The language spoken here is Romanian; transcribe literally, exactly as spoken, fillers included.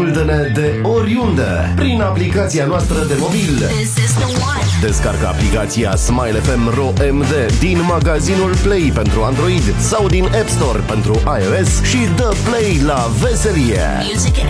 Ascultă-ne de oriunde prin aplicația noastră de mobil. Descarcă aplicația Smile F M R O M D din magazinul Play pentru Android sau din App Store pentru iOS și dă play la veselie. Music and